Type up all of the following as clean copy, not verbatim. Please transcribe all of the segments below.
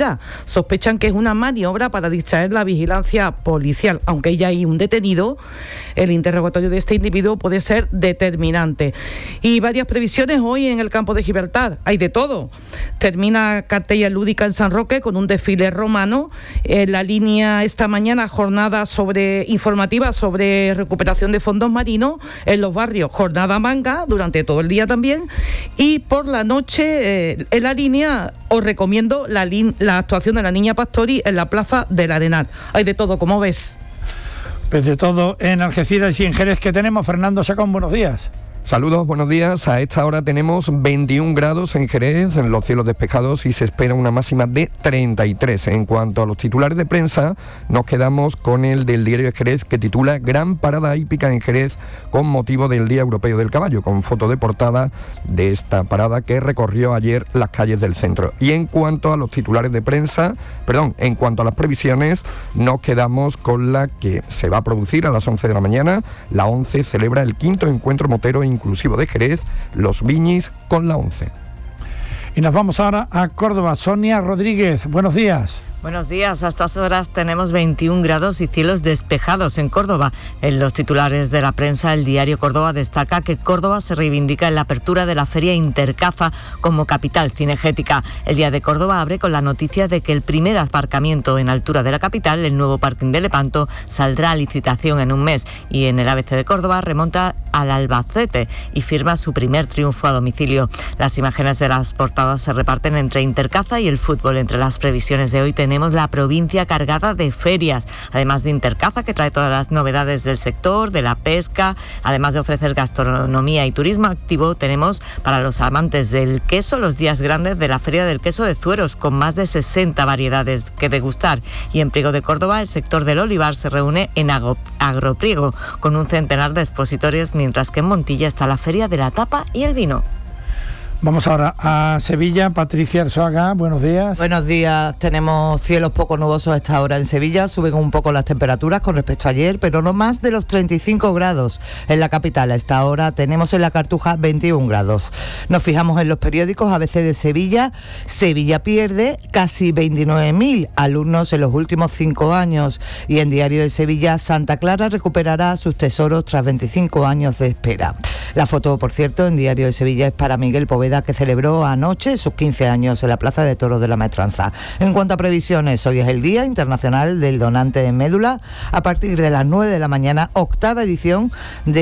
día. Sospechan que es una maniobra para distraer la vigilancia policial. Aunque ya hay un detenido, el interrogatorio de este individuo puede ser determinante. Y varias previsiones hoy en el campo de Gibraltar. Hay de todo. Termina cartella lúdica en San Roque con un desfile romano. En la línea esta mañana jornada informativa sobre recuperación de fondos marinos. En los barrios jornada manga durante todo el día también. Y por la noche en la línea os recomiendo la actuación de la Niña Pastori en la Plaza del Arenal. Hay de todo, como ves. Pues de todo en Algeciras y en Jerez. Que tenemos Fernando Sacón, buenos días. Saludos, buenos días. A esta hora tenemos 21 grados en Jerez, en los cielos despejados, y se espera una máxima de 33. En cuanto a los titulares de prensa, nos quedamos con el del diario de Jerez, que titula Gran parada hípica en Jerez con motivo del Día Europeo del Caballo, con foto de portada de esta parada que recorrió ayer las calles del centro. Y en cuanto a los titulares de prensa, en cuanto a las previsiones, nos quedamos con la que se va a producir a las 11 de la mañana. La 11 celebra el 5º encuentro motero inclusivo de Jerez, los Viñis con la 11. Y nos vamos ahora a Córdoba. Sonia Rodríguez, buenos días. Buenos días, a estas horas tenemos 21 grados y cielos despejados en Córdoba. En los titulares de la prensa, el diario Córdoba destaca que Córdoba se reivindica en la apertura de la Feria Intercaza como capital cinegética. El Día de Córdoba abre con la noticia de que el primer aparcamiento en altura de la capital, el nuevo parking de Lepanto, saldrá a licitación en un mes. Y en el ABC de Córdoba remonta al Albacete y firma su primer triunfo a domicilio. Las imágenes de las portadas se reparten entre Intercaza y el fútbol. Entre las previsiones de hoy tenemos la provincia cargada de ferias, además de Intercaza, que trae todas las novedades del sector, de la pesca. Además de ofrecer gastronomía y turismo activo, tenemos para los amantes del queso los días grandes de la Feria del Queso de Zueros, con más de 60 variedades que degustar. Y en Priego de Córdoba, el sector del olivar se reúne en Agropriego, con un centenar de expositores, mientras que en Montilla está la Feria de la Tapa y el Vino. Vamos ahora a Sevilla. Patricia Arzuaga, buenos días. Buenos días. Tenemos cielos poco nubosos a esta hora en Sevilla. Suben un poco las temperaturas con respecto a ayer, pero no más de los 35 grados en la capital. A esta hora tenemos en la Cartuja 21 grados. Nos fijamos en los periódicos. ABC de Sevilla. Sevilla pierde casi 29.000 alumnos en los últimos 5 años. Y en Diario de Sevilla, Santa Clara recuperará sus tesoros tras 25 años de espera. La foto, por cierto, en Diario de Sevilla es para Miguel Poveda, que celebró anoche sus 15 años en la Plaza de Toros de la Maestranza. En cuanto a previsiones, hoy es el Día Internacional del Donante de Médula. A partir de las 9 de la mañana, 8ª edición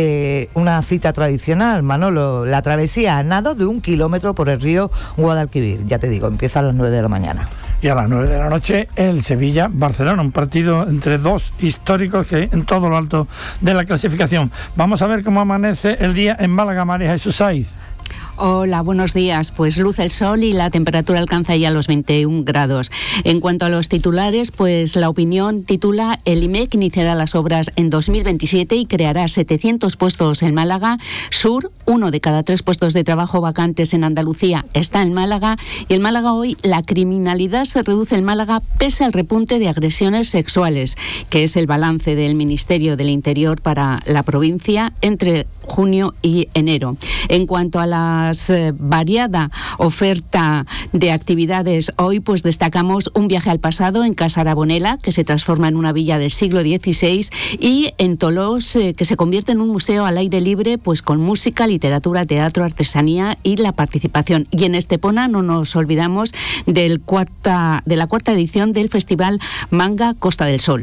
de una cita tradicional, Manolo, la travesía a nado de 1 kilómetro por el río Guadalquivir. Ya te digo, empieza a las 9 de la mañana. Y a las 9 de la noche, el Sevilla-Barcelona, un partido entre dos históricos que en todo lo alto de la clasificación. Vamos a ver cómo amanece el día en Málaga. María Jesús Saiz. Hola, buenos días. Pues luce el sol y la temperatura alcanza ya los 21 grados. En cuanto a los titulares, pues La Opinión titula: el IMEC iniciará las obras en 2027 y creará 700 puestos en Málaga. Sur, 1 de cada 3 puestos de trabajo vacantes en Andalucía está en Málaga. Y en Málaga hoy la criminalidad se reduce en Málaga pese al repunte de agresiones sexuales, que es el balance del Ministerio del Interior para la provincia entre junio y enero. En cuanto a la variada oferta de actividades hoy, pues destacamos un viaje al pasado en Casa Arabonela, que se transforma en una villa del siglo XVI, y en Tolós, que se convierte en un museo al aire libre, pues con música, literatura, teatro, artesanía y la participación. Y en Estepona no nos olvidamos de la cuarta edición del Festival Manga Costa del Sol.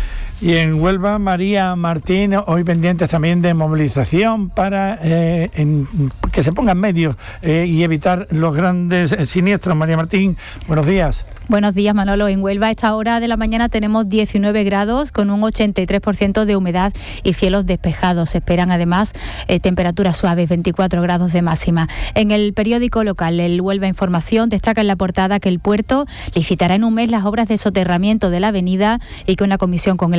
Y en Huelva, María Martín, hoy pendientes también de movilización para que se pongan medios y evitar los grandes siniestros. María Martín, buenos días. Buenos días, Manolo. En Huelva a esta hora de la mañana tenemos 19 grados con un 83% de humedad y cielos despejados. Se esperan además temperaturas suaves, 24 grados de máxima. En el periódico local, el Huelva Información, destaca en la portada que el puerto licitará en un mes las obras de soterramiento de la avenida y que una comisión con el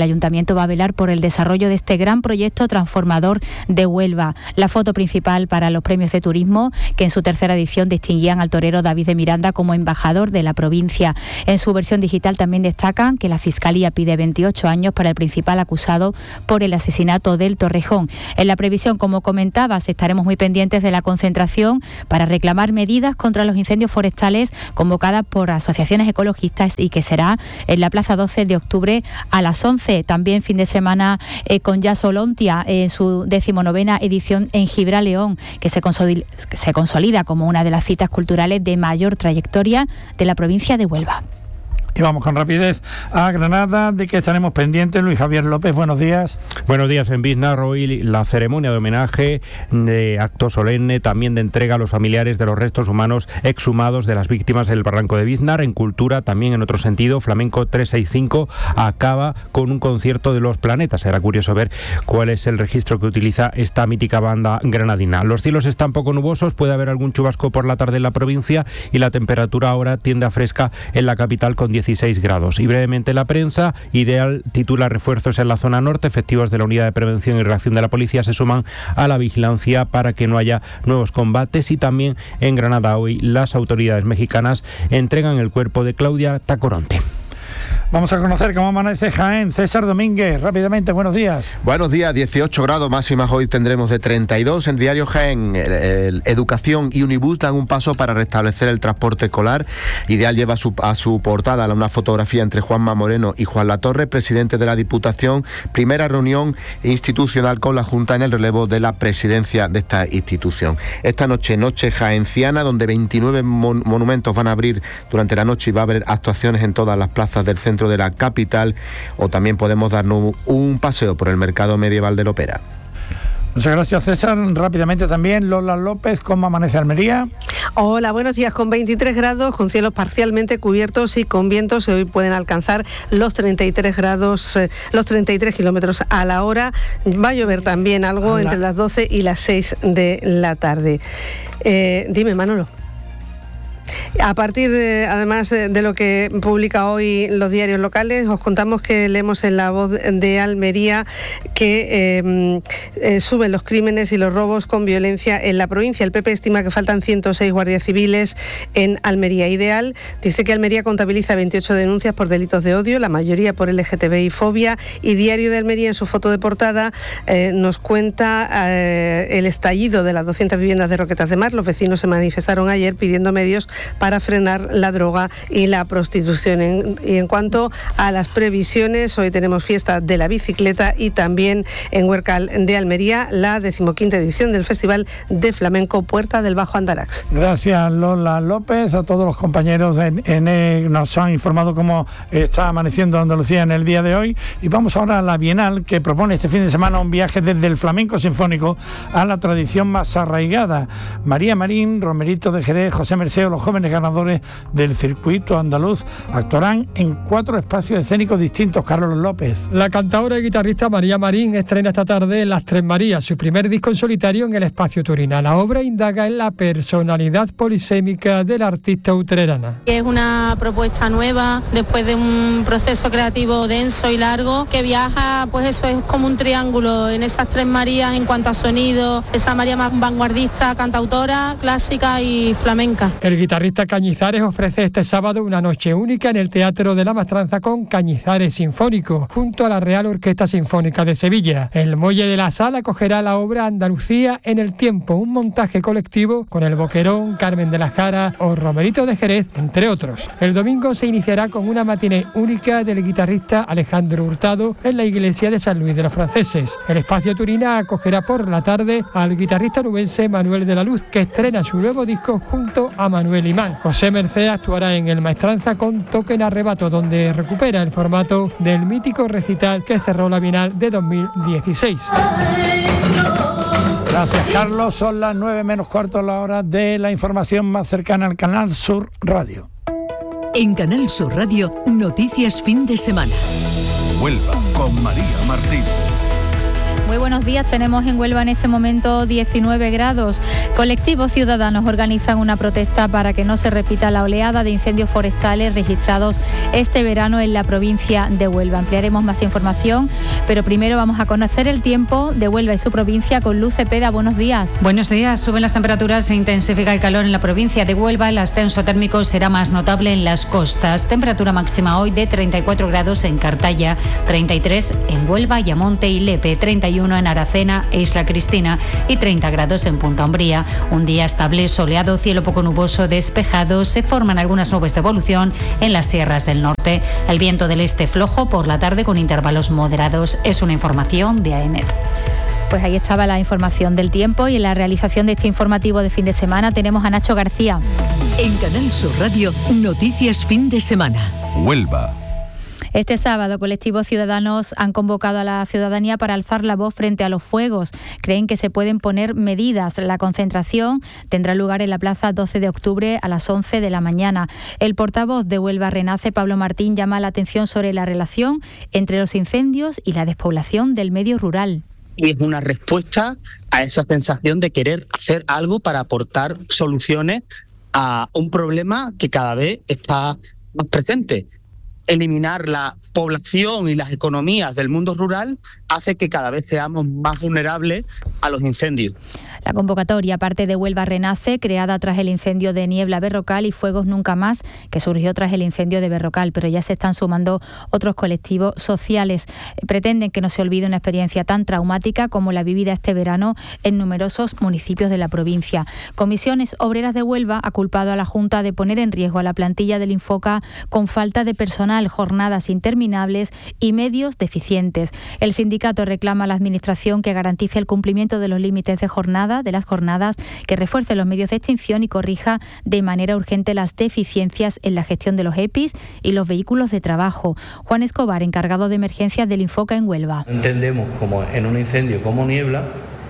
Ayuntamiento va a velar por el desarrollo de este gran proyecto transformador de Huelva. La foto principal para los premios de turismo, que en su tercera edición distinguían al torero David de Miranda como embajador de la provincia. En su versión digital también destacan que la Fiscalía pide 28 años para el principal acusado por el asesinato del Torrejón. En la previsión, como comentabas, estaremos muy pendientes de la concentración para reclamar medidas contra los incendios forestales convocadas por asociaciones ecologistas y que será en la Plaza 12 de octubre a las 11. También fin de semana con Jazz Olontia en su 19ª edición en Gibraleón, que se consolida como una de las citas culturales de mayor trayectoria de la provincia de Huelva. Y vamos con rapidez a Granada, de que estaremos pendientes. Luis Javier López, buenos días. Buenos días. En Biznar hoy la ceremonia de homenaje, de acto solemne, también de entrega a los familiares de los restos humanos exhumados de las víctimas del barranco de Biznar. En cultura, también en otro sentido, Flamenco 365 acaba con un concierto de Los Planetas. Será curioso ver cuál es el registro que utiliza esta mítica banda granadina. Los cielos están poco nubosos, puede haber algún chubasco por la tarde en la provincia y la temperatura ahora tiende a fresca en la capital con 16 grados. Y brevemente la prensa, Ideal titula refuerzos en la zona norte, efectivos de la Unidad de Prevención y Reacción de la Policía se suman a la vigilancia para que no haya nuevos combates. Y también en Granada hoy las autoridades mexicanas entregan el cuerpo de Claudia Tacoronte. Vamos a conocer cómo amanece Jaén. César Domínguez, rápidamente, buenos días. Buenos días, 18 grados máximas hoy tendremos de 32. En Diario Jaén, Educación y Unibus dan un paso para restablecer el transporte escolar. Ideal lleva a su portada una fotografía entre Juanma Moreno y Juan Latorre, presidente de la Diputación. Primera reunión institucional con la Junta en el relevo de la presidencia de esta institución. Esta noche jaenciana, donde 29 monumentos van a abrir durante la noche y va a haber actuaciones en todas las plazas del centro de la capital, o también podemos darnos un paseo por el mercado medieval de la Ópera. Muchas gracias, César. Rápidamente también, Lola López, ¿cómo amanece Almería? Hola, buenos días. Con 23 grados, con cielos parcialmente cubiertos y con vientos, hoy pueden alcanzar los 33 grados, los 33 kilómetros a la hora. Va a llover también algo entre las 12 y las 6 de la tarde. Dime, Manolo. A partir además de lo que publica hoy los diarios locales, os contamos que leemos en La Voz de Almería que suben los crímenes y los robos con violencia en la provincia. El PP estima que faltan 106 guardias civiles en Almería. Ideal dice que Almería contabiliza 28 denuncias por delitos de odio, la mayoría por LGTBI fobia, y Diario de Almería en su foto de portada nos cuenta el estallido de las 200 viviendas de Roquetas de Mar. Los vecinos se manifestaron ayer pidiendo medios para frenar la droga y la prostitución. Y en cuanto a las previsiones, hoy tenemos fiesta de la bicicleta y también en Huércal de Almería la 15ª edición del Festival de Flamenco Puerta del Bajo Andarax. Gracias, Lola López. A todos los compañeros nos han informado cómo está amaneciendo Andalucía en el día de hoy. Y vamos ahora a la Bienal, que propone este fin de semana un viaje desde el flamenco sinfónico a la tradición más arraigada. María Marín, Romerito de Jerez, José Merceo, los jóvenes ganadores del circuito andaluz, actuarán en 4 espacios escénicos distintos. Carlos López. La cantadora y guitarrista María Marín estrena esta tarde Las Tres Marías, su primer disco en solitario en el espacio Turina. La obra indaga en la personalidad polisémica de la artista utrerana. Es una propuesta nueva después de un proceso creativo denso y largo, que viaja, pues eso es como un triángulo en esas Tres Marías en cuanto a sonido, esa María más vanguardista, cantautora, clásica y flamenca. El guitarrista Cañizares ofrece este sábado una noche única en el Teatro de la Maestranza con Cañizares Sinfónico, junto a la Real Orquesta Sinfónica de Sevilla. El muelle de la sala acogerá la obra Andalucía en el tiempo, un montaje colectivo con el Boquerón, Carmen de la Jara o Romerito de Jerez, entre otros. El domingo se iniciará con una matiné única del guitarrista Alejandro Hurtado en la iglesia de San Luis de los Franceses. El espacio Turina acogerá por la tarde al guitarrista nubense Manuel de la Luz, que estrena su nuevo disco junto a Manuel Imán. José Merced actuará en el Maestranza con Toque en Arrebato, donde recupera el formato del mítico recital que cerró la Bienal de 2016. Gracias, Carlos. Son las 9 menos cuarto, la hora de la información más cercana al Canal Sur Radio. En Canal Sur Radio, noticias fin de semana. Huelva con María Martín. Muy buenos días, tenemos en Huelva en este momento 19 grados. Colectivos ciudadanos organizan una protesta para que no se repita la oleada de incendios forestales registrados este verano en la provincia de Huelva. Ampliaremos más información, pero primero vamos a conocer el tiempo de Huelva y su provincia con Luz Cepeda. Buenos días. Buenos días, suben las temperaturas, se intensifica el calor en la provincia de Huelva, el ascenso térmico será más notable en las costas. Temperatura máxima hoy de 34 grados en Cartaya, 33 en Huelva, Ayamonte y Lepe, 31 en Aracena e Isla Cristina y 30 grados en Punta Umbría. Un día estable, soleado, cielo poco nuboso, despejado, se forman algunas nubes de evolución en las sierras del norte. El viento del este flojo por la tarde con intervalos moderados. Es una información de AEMET. Pues ahí estaba la información del tiempo y en la realización de este informativo de fin de semana tenemos a Nacho García. En Canal Sur Radio, noticias fin de semana. Huelva. Este sábado, colectivos ciudadanos han convocado a la ciudadanía para alzar la voz frente a los fuegos. Creen que se pueden poner medidas. La concentración tendrá lugar en la Plaza 12 de octubre a las 11 de la mañana. El portavoz de Huelva Renace, Pablo Martín, llama la atención sobre la relación entre los incendios y la despoblación del medio rural. Y es una respuesta a esa sensación de querer hacer algo para aportar soluciones a un problema que cada vez está más presente. Eliminar la población y las economías del mundo rural hace que cada vez seamos más vulnerables a los incendios. La convocatoria parte de Huelva Renace, creada tras el incendio de Niebla Berrocal y Fuegos Nunca Más, que surgió tras el incendio de Berrocal, pero ya se están sumando otros colectivos sociales. Pretenden que no se olvide una experiencia tan traumática como la vivida este verano en numerosos municipios de la provincia. Comisiones Obreras de Huelva ha culpado a la Junta de poner en riesgo a la plantilla del Infoca con falta de personal, jornadas interminables y medios deficientes. El sindicato reclama a la Administración que garantice el cumplimiento de los límites de las jornadas, que refuerce los medios de extinción y corrija de manera urgente las deficiencias en la gestión de los EPIs y los vehículos de trabajo. Juan Escobar, encargado de emergencias del Infoca en Huelva. Entendemos como en un incendio como Niebla,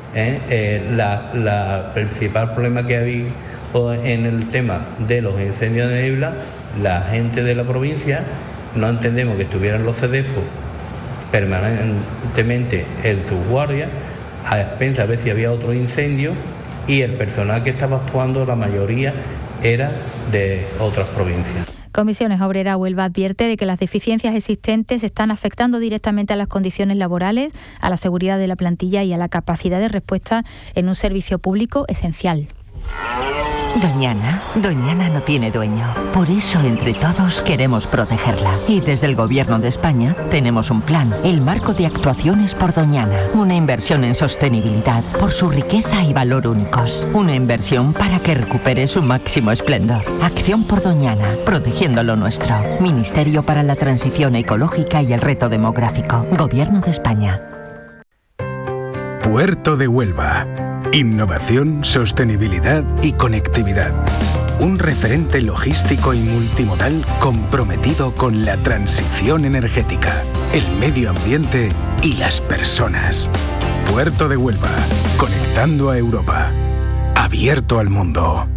la principal problema que ha habido en el tema de los incendios de Niebla, la gente de la provincia no entendemos que estuvieran los CEDEFO permanentemente en sus guardias a expensas a ver si había otro incendio, y el personal que estaba actuando, la mayoría era de otras provincias. Comisiones Obreras Huelva advierte de que las deficiencias existentes están afectando directamente a las condiciones laborales, a la seguridad de la plantilla y a la capacidad de respuesta en un servicio público esencial. Doñana no tiene dueño. Por eso, entre todos, queremos protegerla. Y desde el Gobierno de España tenemos un plan, el Marco de Actuaciones por Doñana. Una inversión en sostenibilidad por su riqueza y valor únicos. Una inversión para que recupere su máximo esplendor. Acción por Doñana, protegiendo lo nuestro. Ministerio para la Transición Ecológica y el Reto Demográfico. Gobierno de España. Puerto de Huelva. Innovación, sostenibilidad y conectividad. Un referente logístico y multimodal comprometido con la transición energética, el medio ambiente y las personas. Puerto de Huelva, conectando a Europa. Abierto al mundo.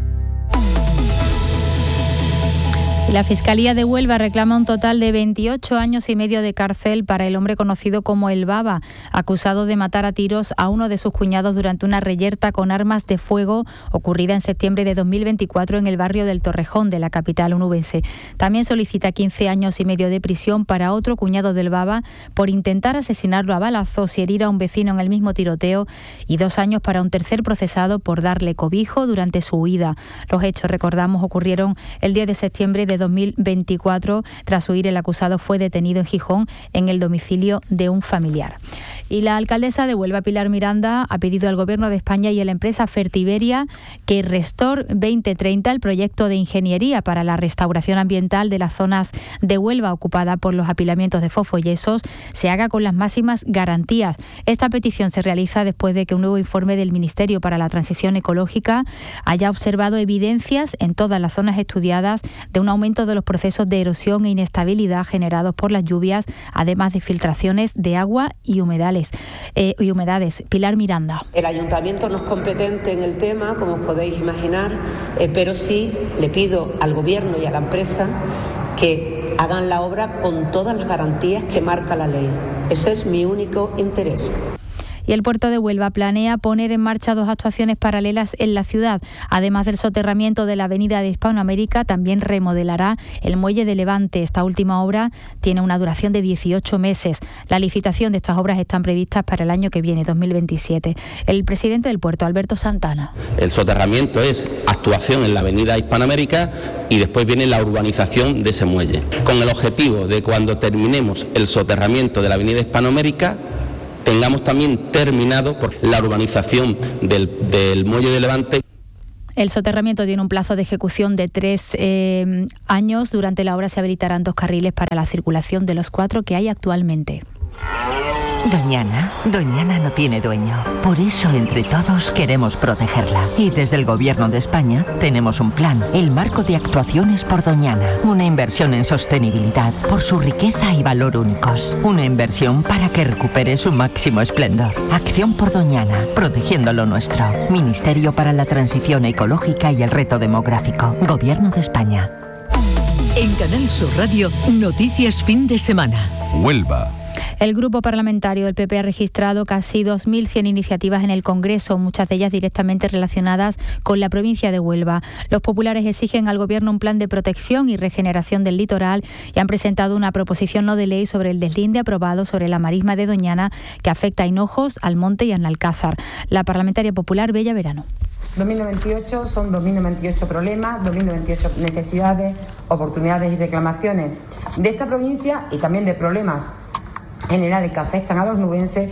La Fiscalía de Huelva reclama un total de 28 años y medio de cárcel para el hombre conocido como El Baba, acusado de matar a tiros a uno de sus cuñados durante una reyerta con armas de fuego ocurrida en septiembre de 2024 en el barrio del Torrejón de la capital onubense. También solicita 15 años y medio de prisión para otro cuñado del Baba por intentar asesinarlo a balazos y herir a un vecino en el mismo tiroteo, y 2 años para un tercer procesado por darle cobijo durante su huida. Los hechos, recordamos, ocurrieron el 10 de septiembre de 2024. Tras huir, el acusado fue detenido en Gijón en el domicilio de un familiar. Y la alcaldesa de Huelva, Pilar Miranda, ha pedido al Gobierno de España y a la empresa Fertiberia que Restor 2030, el proyecto de ingeniería para la restauración ambiental de las zonas de Huelva ocupada por los apilamientos de fosfoyesos, se haga con las máximas garantías. Esta petición se realiza después de que un nuevo informe del Ministerio para la Transición Ecológica haya observado evidencias en todas las zonas estudiadas de un aumento de los procesos de erosión e inestabilidad generados por las lluvias, además de filtraciones de agua y humedades. Pilar Miranda. El ayuntamiento no es competente en el tema, como os podéis imaginar, pero sí le pido al Gobierno y a la empresa que hagan la obra con todas las garantías que marca la ley. Ese es mi único interés. Y el puerto de Huelva planea poner en marcha 2 actuaciones paralelas en la ciudad. Además del soterramiento de la avenida de Hispanoamérica, también remodelará el muelle de Levante. Esta última obra tiene una duración de 18 meses. La licitación de estas obras están previstas para el año que viene, 2027. El presidente del puerto, Alberto Santana. El soterramiento es actuación en la avenida Hispanoamérica y después viene la urbanización de ese muelle, con el objetivo de cuando terminemos el soterramiento de la avenida Hispanoamérica tengamos también terminado por la urbanización del muelle de Levante. El soterramiento tiene un plazo de ejecución de 3 años. Durante la obra se habilitarán 2 carriles para la circulación de los 4 que hay actualmente. Doñana no tiene dueño. Por eso entre todos queremos protegerla. Y desde el Gobierno de España tenemos un plan, el Marco de Actuaciones por Doñana. Una inversión en sostenibilidad por su riqueza y valor únicos. Una inversión para que recupere su máximo esplendor. Acción por Doñana, protegiendo lo nuestro. Ministerio para la Transición Ecológica y el Reto Demográfico. Gobierno de España. En Canal Sur Radio, noticias fin de semana. Huelva. El grupo parlamentario del PP ha registrado casi 2.100 iniciativas en el Congreso, muchas de ellas directamente relacionadas con la provincia de Huelva. Los populares exigen al Gobierno un plan de protección y regeneración del litoral y han presentado una proposición no de ley sobre el deslinde aprobado sobre la marisma de Doñana que afecta a Hinojos, Almonte y Analcázar. La parlamentaria popular Bella Verano. 2098 son 2098 problemas, 2098 necesidades, oportunidades y reclamaciones de esta provincia y también de problemas generales que afectan a los nubenses.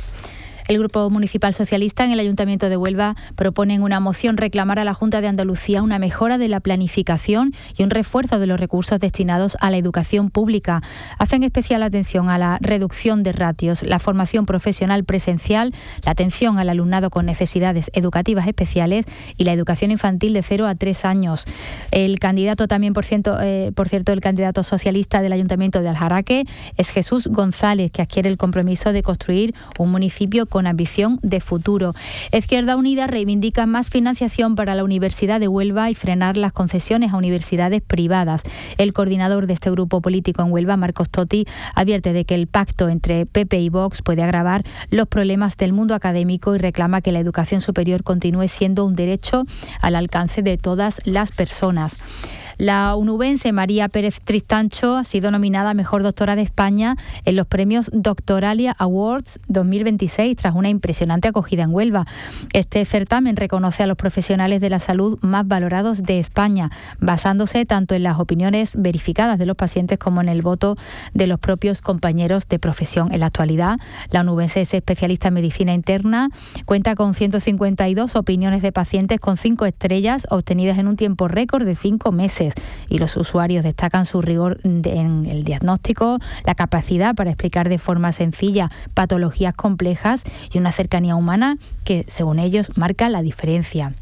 El Grupo Municipal Socialista en el Ayuntamiento de Huelva propone en una moción reclamar a la Junta de Andalucía una mejora de la planificación y un refuerzo de los recursos destinados a la educación pública. Hacen especial atención a la reducción de ratios, la formación profesional presencial, la atención al alumnado con necesidades educativas especiales y la educación infantil de 0 a 3 años. El candidato también, por cierto, el candidato socialista del Ayuntamiento de Aljaraque es Jesús González, que adquiere el compromiso de construir un municipio con ambición de futuro. Izquierda Unida reivindica más financiación para la Universidad de Huelva y frenar las concesiones a universidades privadas. El coordinador de este grupo político en Huelva, Marcos Totti, advierte de que el pacto entre PP y Vox puede agravar los problemas del mundo académico y reclama que la educación superior continúe siendo un derecho al alcance de todas las personas. La onubense María Pérez Tristancho ha sido nominada Mejor Doctora de España en los premios Doctoralia Awards 2026 tras una impresionante acogida en Huelva. Este certamen reconoce a los profesionales de la salud más valorados de España, basándose tanto en las opiniones verificadas de los pacientes como en el voto de los propios compañeros de profesión. En la actualidad, la onubense es especialista en medicina interna, cuenta con 152 opiniones de pacientes con 5 estrellas obtenidas en un tiempo récord de 5 meses. Y los usuarios destacan su rigor en el diagnóstico, la capacidad para explicar de forma sencilla patologías complejas y una cercanía humana que, según ellos, marca la diferencia.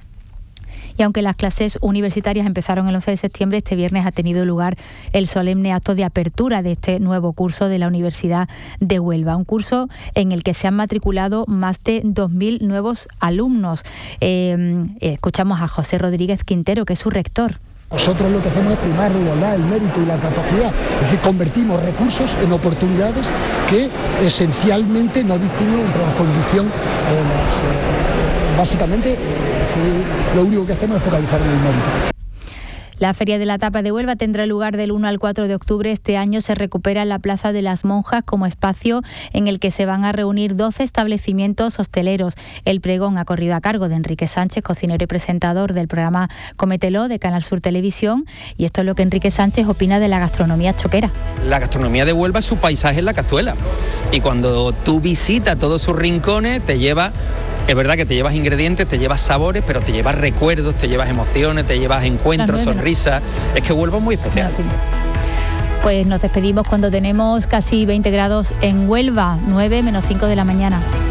Y aunque las clases universitarias empezaron el 11 de septiembre, este viernes ha tenido lugar el solemne acto de apertura de este nuevo curso de la Universidad de Huelva, un curso en el que se han matriculado más de 2.000 nuevos alumnos. Escuchamos a José Rodríguez Quintero, que es su rector. Nosotros lo que hacemos es primar la igualdad, el mérito y la capacidad, es decir, convertimos recursos en oportunidades que esencialmente no distinguen entre la condición, básicamente lo único que hacemos es focalizar en el mérito. La Feria de la Tapa de Huelva tendrá lugar del 1 al 4 de octubre. Este año se recupera la Plaza de las Monjas como espacio en el que se van a reunir 12 establecimientos hosteleros. El pregón ha corrido a cargo de Enrique Sánchez, cocinero y presentador del programa Cómetelo de Canal Sur Televisión. Y esto es lo que Enrique Sánchez opina de la gastronomía choquera. La gastronomía de Huelva es su paisaje en la cazuela. Y cuando tú visitas todos sus rincones, te lleva... Es verdad que te llevas ingredientes, te llevas sabores, pero te llevas recuerdos, te llevas emociones, te llevas encuentros, sonrisas. Es que Huelva es muy especial. Pues nos despedimos cuando tenemos casi 20 grados en Huelva, 9 menos 5 de la mañana.